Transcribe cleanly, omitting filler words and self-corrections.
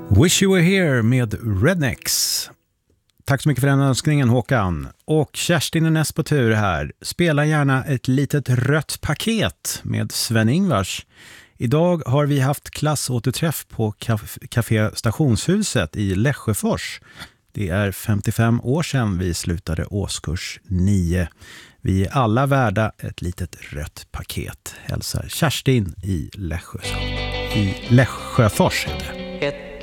Wish You Were Here med Rednecks. Tack så mycket för den önskningen, Håkan. Och Kerstin är näst på tur här. Spela gärna ett litet rött paket med Sven-Ingvars. Idag har vi haft klassåterträff på Café Stationshuset i Lässjöfors. Det är 55 år sedan vi slutade årskurs 9. Vi är alla värda ett litet rött paket. Hälsar Kerstin i Lässjöfors heter det.